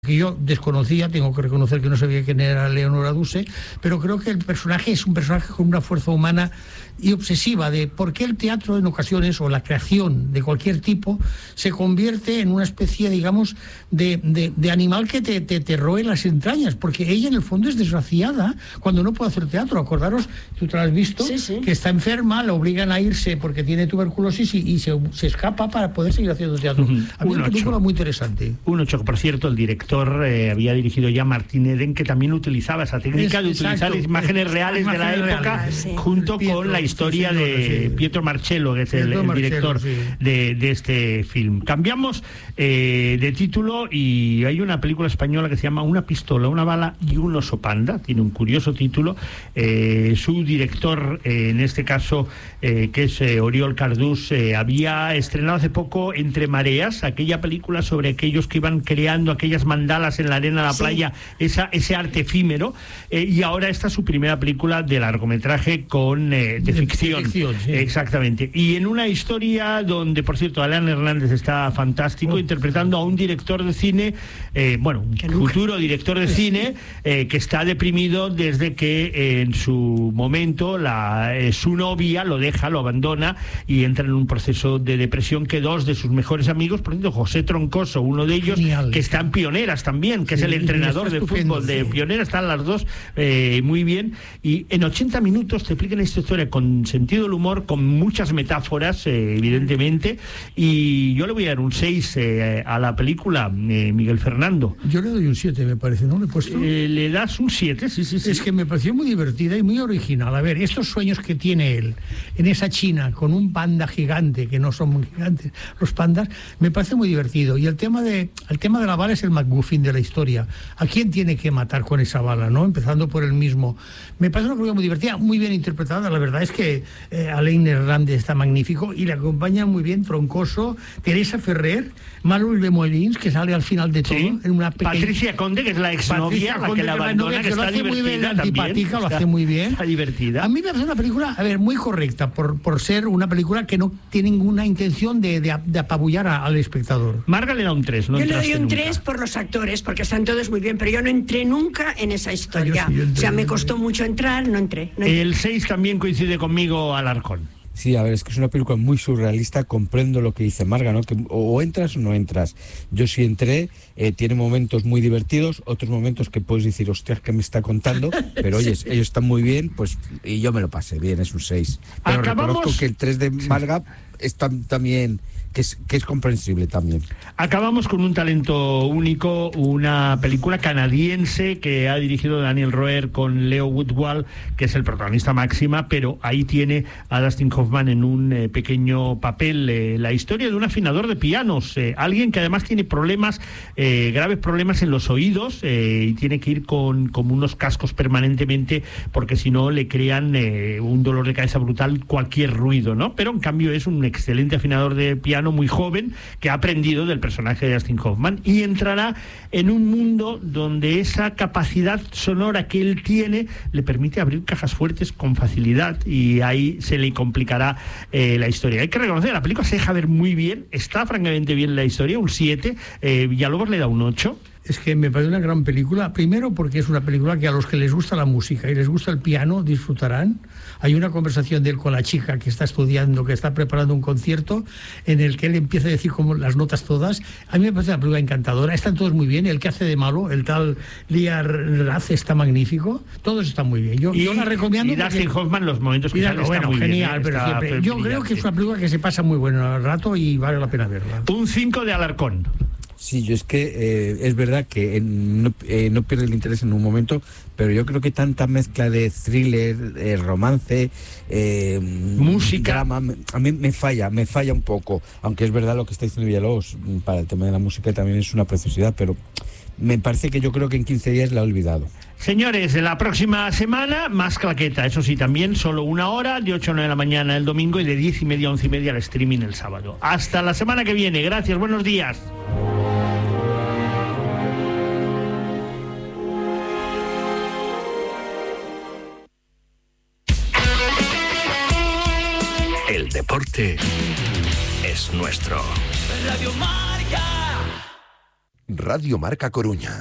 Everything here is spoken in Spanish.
que yo desconocía, tengo que reconocer que no sabía quién era Leonora Duse, pero creo que el personaje es un personaje con una fuerza humana y obsesiva de por qué el teatro en ocasiones, o la creación de cualquier tipo, se convierte en una especie, digamos, de animal que te roe las entrañas, porque ella en el fondo es desgraciada cuando no puede hacer teatro. Acordaros, tú te lo has visto, sí. Que está enferma, la obligan a irse porque tiene tuberculosis y se escapa para poder seguir haciendo teatro. A mí es una película muy interesante. Por cierto, el director había dirigido ya Martín Eden, que también utilizaba esa técnica de utilizar imágenes reales de la época, junto con la historia de Pietro Marcello, que es el director de este film. Cambiamos de título y hay una película española que se llama Una pistola, una bala y un oso panda. Tiene un curioso título. Su director, en este caso, que es Oriol Cardús, había estrenado hace poco Entre mareas, aquella película sobre aquellos que iban creando aquellas mandalas en la arena de la playa, ese arte efímero, y ahora esta es su primera película de largometraje de ficción. Exactamente. Y en una historia donde, por cierto, Alan Hernández está fantástico, interpretando a un director de cine, un futuro director de cine, que está deprimido desde que en su momento su novia lo deja, lo abandona y entra en un proceso de depresión que dos de sus mejores amigos, por ejemplo, José Troncoso, uno de ellos, que está en Pioneras también, que es el entrenador de fútbol de Pioneras, están las dos muy bien, y en 80 minutos te explican esta historia con sentido del humor, con muchas metáforas, evidentemente, y yo le voy a dar un 6 a la película, Miguel Fernando. Yo le doy un 7, me parece, ¿no? ¿Le he puesto? Le das un 7, sí. Es que me pareció muy divertida y muy original. A ver, estos sueños que tiene él en esa China con un panda gigante, que no son muy gigantes los pandas, me parece muy divertido. Y el tema de la bala es el MacGuffin de la historia. ¿A quién tiene que matar con esa bala, no? Empezando por él mismo. Me parece una película muy divertida, muy bien interpretada. La verdad es que Alain Hernández está magnífico y le acompaña muy bien Troncoso, Teresa Ferrer, Manuel de Molins, que sale al final de todo. En una Patricia Conde, que es la exnovia, la que la abandona, que está divertida también. Lo hace muy bien. Está divertida. A mí me parece una película, muy correcta, por ser una película que no tiene ninguna intención de apabullar al espectador. Marga le da un 3, ¿no? Yo le doy un 3 por los actores, porque están todos muy bien, pero yo no entré nunca en esa historia. Me costó mucho entrar, no entré. El 6 también coincide conmigo, Alarcón. Sí, a ver, es que es una película muy surrealista, comprendo lo que dice Marga, ¿no? Que o entras o no entras. Yo sí entré, tiene momentos muy divertidos, otros momentos que puedes decir, hostias, ¿qué me está contando? Pero oye, ellos están muy bien, pues, y yo me lo pasé bien, es un 6. Pero reconozco que el 3 de Marga está también... Que es comprensible también. Acabamos con un talento único, una película canadiense que ha dirigido Daniel Roher con Leo Woodwall, que es el protagonista máxima, pero ahí tiene a Dustin Hoffman en un pequeño papel. La historia de un afinador de pianos, alguien que además tiene problemas, graves problemas en los oídos, y tiene que ir con unos cascos permanentemente, porque si no le crean un dolor de cabeza brutal cualquier ruido, ¿no? Pero en cambio es un excelente afinador de piano, muy joven, que ha aprendido del personaje de Dustin Hoffman, y entrará en un mundo donde esa capacidad sonora que él tiene le permite abrir cajas fuertes con facilidad, y ahí se le complicará la historia. Hay que reconocer, la película se deja ver muy bien, está francamente bien la historia, un 7, Villalobos le da un 8. Es que me parece una gran película, primero porque es una película que a los que les gusta la música y les gusta el piano disfrutarán. Hay una conversación de él con la chica que está estudiando, que está preparando un concierto, en el que él empieza a decir como las notas todas. A mí me parece una película encantadora, están todos muy bien, el que hace de malo, el tal Liar Raz, está magnífico, todos están muy bien. Yo la recomiendo. Y Dustin Hoffman, los momentos que sale está muy genial, bien, pero siempre. Yo creo que es una película que se pasa muy bueno al rato y vale la pena verla. Un 5 de Alarcón. Sí, yo es que es verdad que no pierde el interés en un momento, pero yo creo que tanta mezcla de thriller, romance, música, drama, a mí me falla un poco, aunque es verdad lo que está diciendo Villalobos, para el tema de la música también es una preciosidad, pero me parece que yo creo que en 15 días la he olvidado. Señores, la próxima semana más claqueta, eso sí, también solo 1 hora, de 8 a 9 de la mañana el domingo y de 10:30 a 11:30 el streaming el sábado. Hasta la semana que viene, gracias, buenos días. El deporte es nuestro. Radio Marca. Radio Marca Coruña.